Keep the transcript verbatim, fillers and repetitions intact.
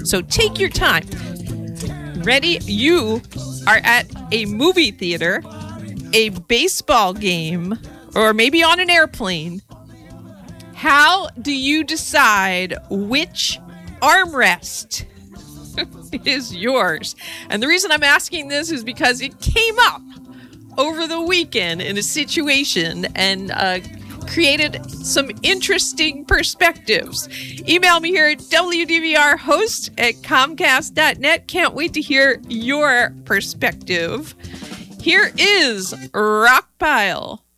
So take your time. Ready? You are at a movie theater, a baseball game, or maybe on an airplane. How do you decide which armrest is yours? And the reason I'm asking this is because it came up over the weekend in a situation and uh, created some interesting perspectives. Email me here at W D V R host at Comcast dot net. Can't wait to hear your perspective. Here is Rockpile.